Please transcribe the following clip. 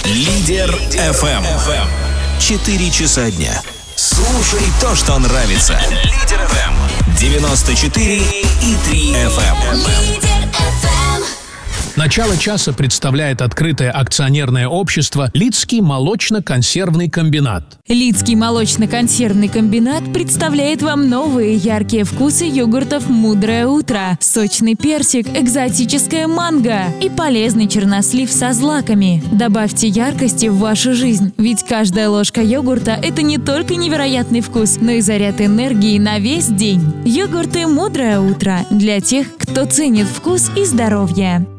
Лидер FM. 4 часа дня. Слушай то, что нравится. Лидер FM. 94,3 FM. Начало часа представляет открытое акционерное общество «Лидский молочно-консервный комбинат». Лидский молочно-консервный комбинат представляет вам новые яркие вкусы йогуртов «Мудрое утро», сочный персик, экзотическая манго и полезный чернослив со злаками. Добавьте яркости в вашу жизнь, ведь каждая ложка йогурта – это не только невероятный вкус, но и заряд энергии на весь день. Йогурты «Мудрое утро» для тех, кто ценит вкус и здоровье.